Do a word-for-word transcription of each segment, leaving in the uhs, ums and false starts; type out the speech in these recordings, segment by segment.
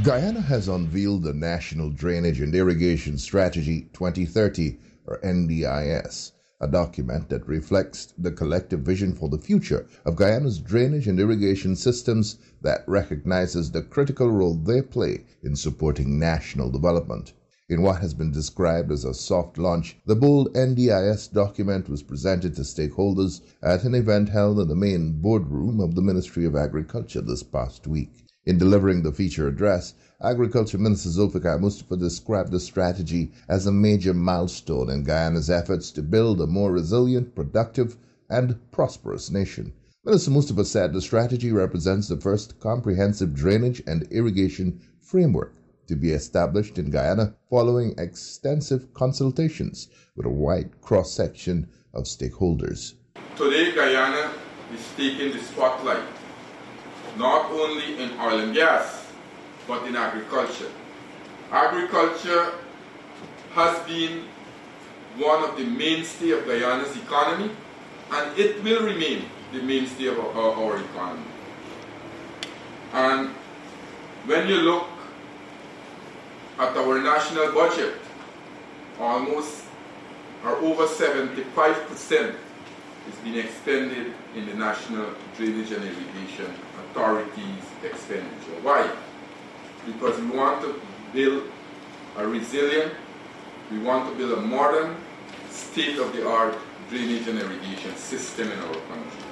Guyana has unveiled the National Drainage and Irrigation Strategy twenty thirty, or N D I S, a document that reflects the collective vision for the future of Guyana's drainage and irrigation systems that recognizes the critical role they play in supporting national development. In what has been described as a soft launch, the bold N D I S document was presented to stakeholders at an event held in the main boardroom of the Ministry of Agriculture this past week. In delivering the feature address, Agriculture Minister Zulfikar Mustafa described the strategy as a major milestone in Guyana's efforts to build a more resilient, productive, and prosperous nation. Minister Mustafa said the strategy represents the first comprehensive drainage and irrigation framework to be established in Guyana following extensive consultations with a wide cross-section of stakeholders. Today, Guyana is taking the spotlight, not only in oil and gas, but in agriculture. Agriculture has been one of the mainstay of Guyana's economy, and it will remain the mainstay of our, our economy. And when you look at our national budget, almost or over seventy-five percent is being expended in the National Drainage and Irrigation Authority's expenditure. Why? Because we want to build a resilient, we want to build a modern, state-of-the-art drainage and irrigation system in our country.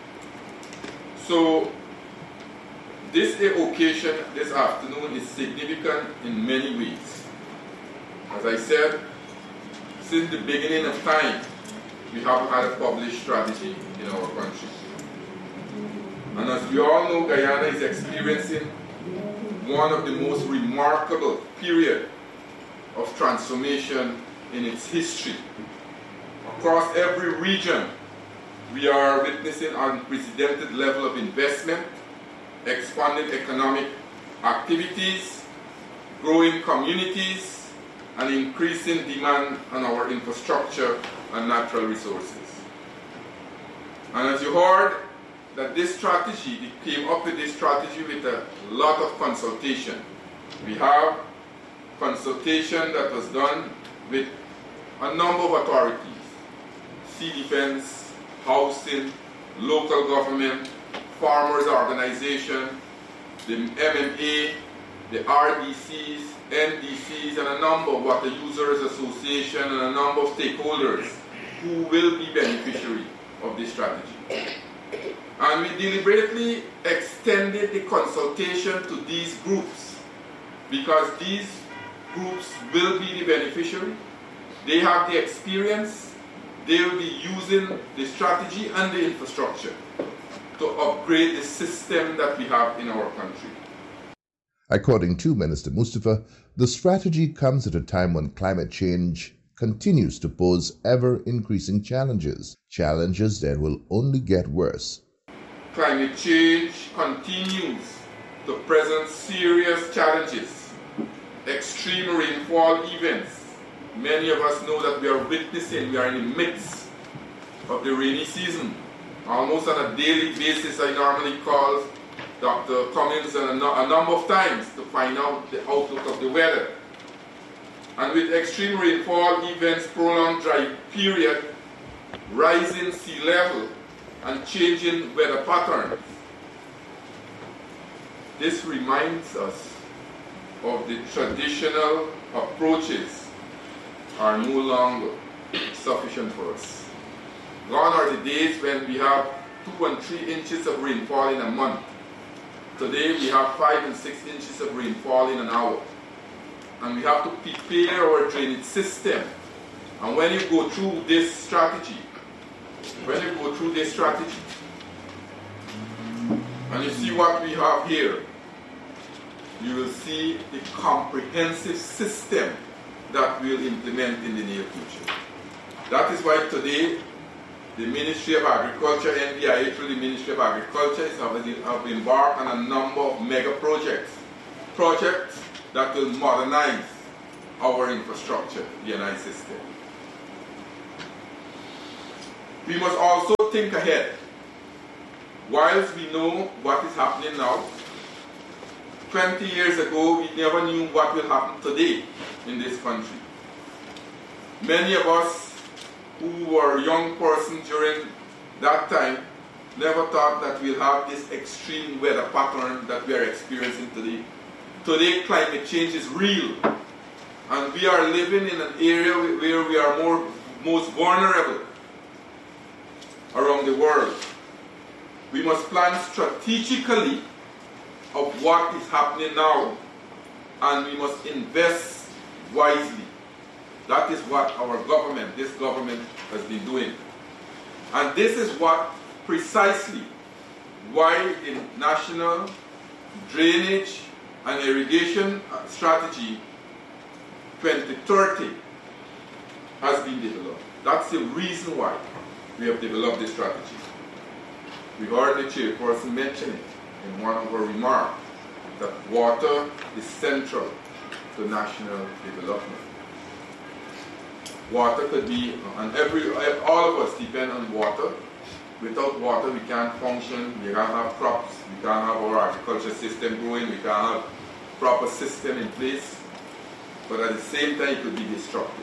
So this occasion this afternoon is significant in many ways. As I said, since the beginning of time, we have had a published strategy in our country. And as we all know, Guyana is experiencing one of the most remarkable periods of transformation in its history. Across every region, we are witnessing an unprecedented level of investment, expanding economic activities, growing communities, and increasing demand on our infrastructure and natural resources. And as you heard, that this strategy, it came up with this strategy with a lot of consultation. We have consultation that was done with a number of authorities: Sea Defense, Housing, local government, farmers organization, the M M A, the R D Cs, N D Cs, and a number of Water Users Association and a number of stakeholders who will be beneficiary of this strategy. And we deliberately extended the consultation to these groups because these groups will be the beneficiary. They have the experience, they will be using the strategy and the infrastructure to upgrade the system that we have in our country. According to Minister Mustafa, the strategy comes at a time when climate change continues to pose ever-increasing challenges, challenges that will only get worse. Climate change continues to present serious challenges. Extreme rainfall events. Many of us know that we are witnessing, we are in the midst of the rainy season. Almost on a daily basis, I normally call Doctor Cummins a, a number of times to find out the outlook of the weather. And with extreme rainfall events, prolonged dry period, rising sea level, and changing weather patterns, this reminds us of the traditional approaches are no longer sufficient for us. Gone are the days when we have two and three inches of rainfall in a month. Today we have five and six inches of rainfall in an hour. And we have to prepare our drainage system. And when you go through this strategy, when you go through this strategy, and you see what we have here, you will see the comprehensive system that we'll implement in the near future. That is why today, the Ministry of Agriculture, N D I A, through the Ministry of Agriculture, have embarked on a number of mega projects. Projects that will modernize our infrastructure, the N I system. We must also think ahead. Whilst we know what is happening now, twenty years ago, we never knew what will happen today in this country. Many of us who were young persons during that time never thought that we'll have this extreme weather pattern that we are experiencing today. Today, climate change is real, and we are living in an area where we are more, most vulnerable around the world. We must plan strategically of what is happening now, and we must invest wisely. That is what our government, this government, has been doing. And this is what precisely why the National Drainage and Irrigation Strategy twenty thirty has been developed. That's the reason why we have developed this strategy. We heard the chairperson mention it in one of her remarks, that water is central to national development. Water could be, and every, all of us depend on water. Without water, we can't function, we can't have crops, we can't have our agriculture system growing, we can't have proper system in place, but at the same time, it could be destructive.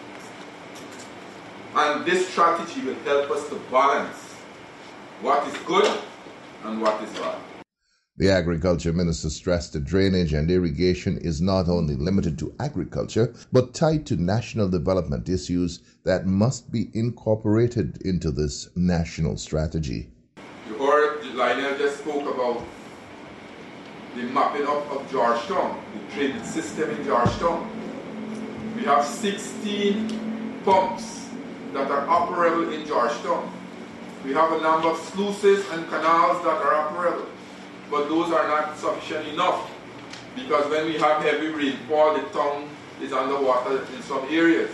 And this strategy will help us to balance what is good and what is bad. The Agriculture Minister stressed that drainage and irrigation is not only limited to agriculture, but tied to national development issues that must be incorporated into this national strategy. You heard Lionel just spoke about the mapping up of Georgetown, the drainage system in Georgetown. We have sixteen pumps that are operable in Georgetown. We have a number of sluices and canals that are operable. But those are not sufficient enough, because when we have heavy rainfall, the town is underwater in some areas.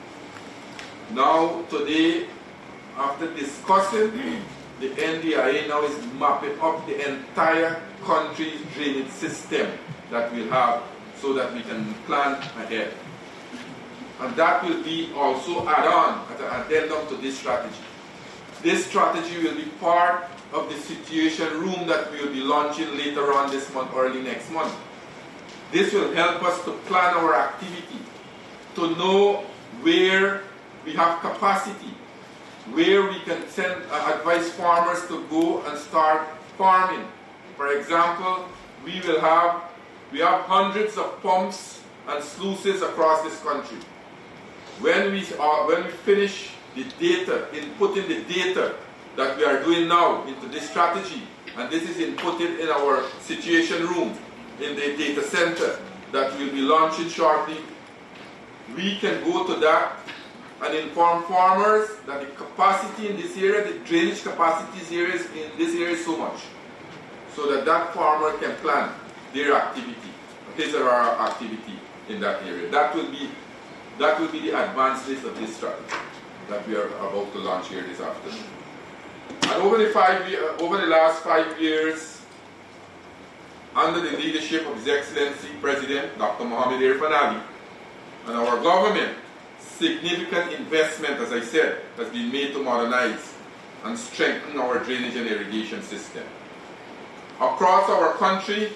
Now, today, after discussing, the N D I A now is mapping up the entire country's drainage system that we'll have so that we can plan ahead. And that will be also add-on, as an addendum to this strategy. This strategy will be part of the situation room that we will be launching later on this month, early next month. This will help us to plan our activity, to know where we have capacity, where we can send uh, advise farmers to go and start farming. For example, we will have we have hundreds of pumps and sluices across this country. When we are when we finish the data, inputting the data that we are doing now into this strategy, and this is inputted in our situation room in the data center that we'll be launching shortly, we can go to that and inform farmers that the capacity in this area, the drainage capacity in this area is so much, so that that farmer can plan their activity, his or her activity in that area. That will be that will be the advanced list of this strategy that we are about to launch here this afternoon. And over the, five year, over the last five years, under the leadership of His Excellency President Doctor Mohamed Irfaan Ali and our government, significant investment, as I said, has been made to modernize and strengthen our drainage and irrigation system. Across our country,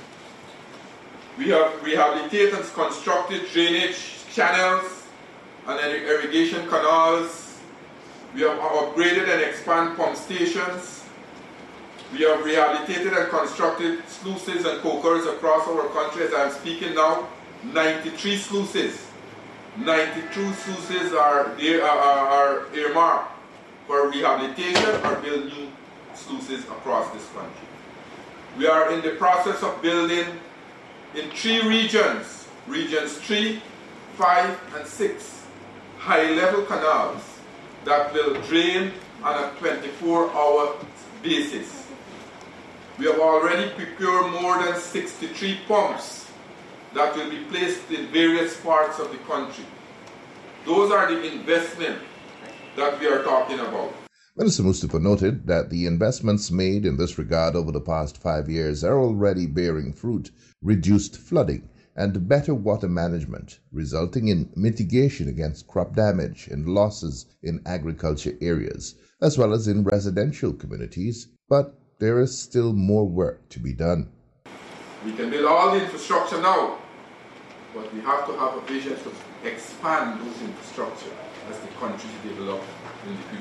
we have rehabilitated and constructed drainage channels and irrigation canals. We have upgraded and expanded pump stations. We have rehabilitated and constructed sluices and cokers across our country. As I'm speaking now, ninety-three sluices. ninety-two sluices are, are, are earmarked for rehabilitation or build new sluices across this country. We are in the process of building in three regions, regions three, five, and six, high-level canals that will drain on a twenty-four hour basis. We have already procured more than sixty-three pumps that will be placed in various parts of the country. Those are the investments that we are talking about. Minister Mustapha noted that the investments made in this regard over the past five years are already bearing fruit, reduced flooding, and better water management, resulting in mitigation against crop damage and losses in agriculture areas, as well as in residential communities, but there is still more work to be done. We can build all the infrastructure now, but we have to have a vision to expand those infrastructure as the countries develop in the future.